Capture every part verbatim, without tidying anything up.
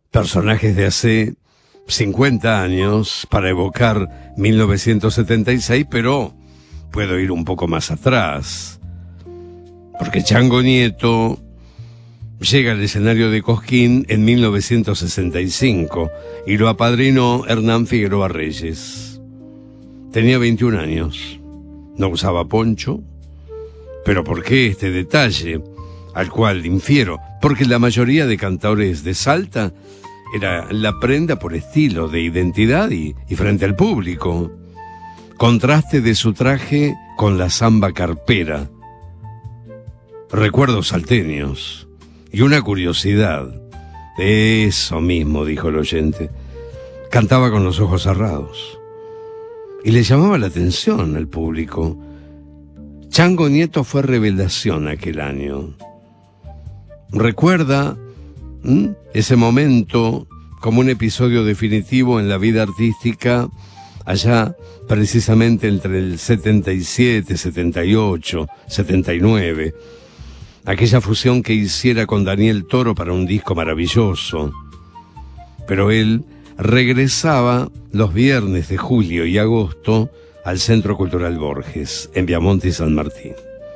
personajes de hace cincuenta años para evocar mil novecientos setenta y seis, pero puedo ir un poco más atrás, porque Chango Nieto llega al escenario de Cosquín en mil novecientos sesenta y cinco y lo apadrinó Hernán Figueroa Reyes. Tenía veintiún años, no usaba poncho. ¿Pero por qué este detalle? Al cual infiero, porque la mayoría de cantadores de Salta era la prenda por estilo de identidad y, y frente al público. Contraste de su traje con la samba carpera. Recuerdos salteños. Y una curiosidad. Eso mismo, dijo el oyente. Cantaba con los ojos cerrados. Y le llamaba la atención al público. Chango Nieto fue revelación aquel año. Recuerda ¿m? ese momento como un episodio definitivo en la vida artística, allá precisamente entre el setenta y siete, setenta y ocho, setenta y nueve. Aquella fusión que hiciera con Daniel Toro para un disco maravilloso. Pero él regresaba los viernes de julio y agosto al Centro Cultural Borges, en Viamonte y San Martín.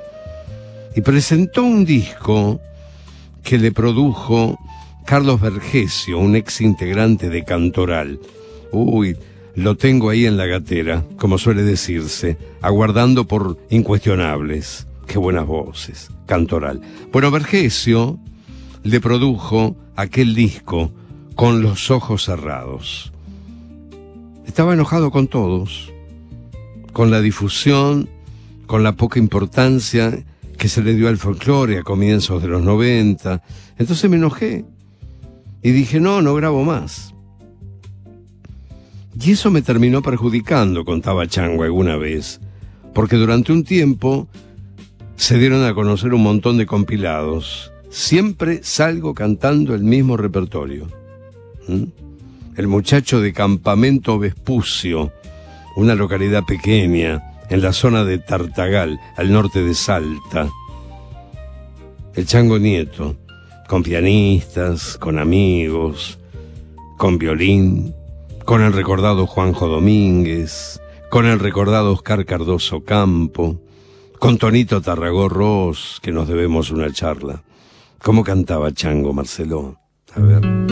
Y presentó un disco que le produjo Carlos Vergesio, un ex integrante de Cantoral. Uy, lo tengo ahí en la gatera, como suele decirse, aguardando por incuestionables. Qué buenas voces, Cantoral. Bueno, Vergesio le produjo aquel disco Con los ojos cerrados. Estaba enojado con todos, con la difusión, con la poca importancia que se le dio al folclore a comienzos de los noventa. Entonces me enojé y dije, no, no grabo más. Y eso me terminó perjudicando, contaba Chango alguna vez, porque durante un tiempo se dieron a conocer un montón de compilados. Siempre salgo cantando el mismo repertorio. ¿Mm? El muchacho de Campamento Vespucio, una localidad pequeña en la zona de Tartagal, al norte de Salta. El Chango Nieto, con pianistas, con amigos, con violín, con el recordado Juanjo Domínguez, con el recordado Oscar Cardoso Campo, con Tonito Tarragó Ros, que nos debemos una charla. ¿Cómo cantaba Chango, Marcelo? A ver...